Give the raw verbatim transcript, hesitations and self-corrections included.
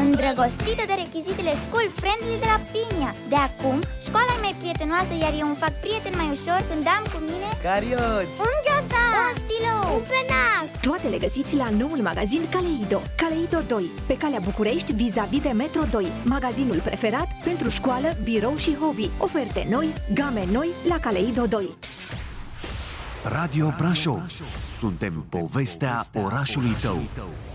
îndrăgostită de rechizitele school-friendly de la Pinia. De acum, școala e mai prietenoasă, iar eu îmi fac prieten mai ușor când am cu mine carioci, un gheozdan, un stilou, un penac. Toate le găsiți la noul magazin Caleido. Caleido doi, pe calea București, vis-a-vis de Metro doi. Magazinul preferat pentru școală, birou și hobby. Oferte noi, game noi la Caleido doi. Radio Brașov. Suntem povestea orașului tău.